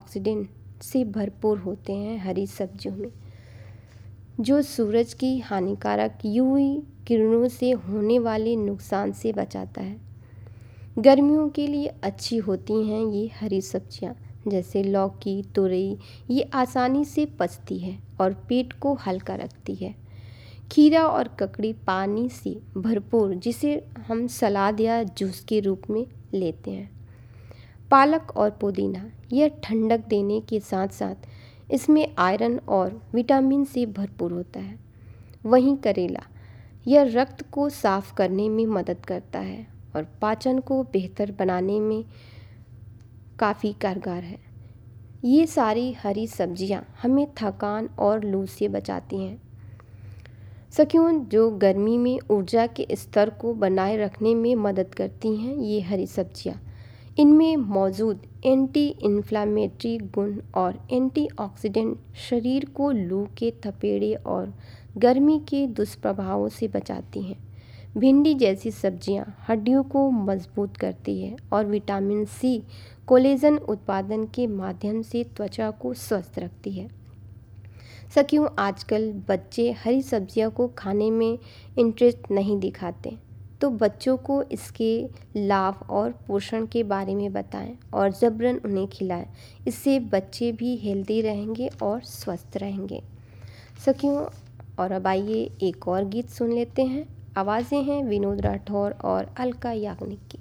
Antioxidant से भरपूर होते हैं हरी सब्जियों में, जो सूरज की हानिकारक यूवी किरणों से होने वाले नुकसान से बचाता है। गर्मियों के लिए अच्छी होती हैं ये हरी सब्जियां, जैसे लौकी, तुरई। ये आसानी से पचती है और पेट को हल्का रखती है। खीरा और ककड़ी पानी से भरपूर, जिसे हम सलाद या जूस के रूप में लेते हैं। पालक और पुदीना, यह ठंडक देने के साथ साथ इसमें आयरन और विटामिन से भरपूर होता है। वहीं करेला, यह रक्त को साफ करने में मदद करता है और पाचन को बेहतर बनाने में काफ़ी कारगर है। ये सारी हरी सब्जियां हमें थकान और लू से बचाती हैं। सखियों, जो गर्मी में ऊर्जा के स्तर को बनाए रखने में मदद करती हैं ये हरी सब्जियां, इनमें मौजूद एंटी इन्फ्लामेटरी गुण और एंटीऑक्सीडेंट शरीर को लू के थपेड़े और गर्मी के दुष्प्रभावों से बचाती हैं। भिंडी जैसी सब्जियां हड्डियों को मजबूत करती है और विटामिन सी कोलेजन उत्पादन के माध्यम से त्वचा को स्वस्थ रखती है। सखियों, आजकल बच्चे हरी सब्जियों को खाने में इंटरेस्ट नहीं दिखाते, तो बच्चों को इसके लाभ और पोषण के बारे में बताएं और ज़बरन उन्हें खिलाएं। इससे बच्चे भी हेल्दी रहेंगे और स्वस्थ रहेंगे। सखियों, और अब आइए एक और गीत सुन लेते हैं। आवाज़ें हैं विनोद राठौर और अलका याग्निक की।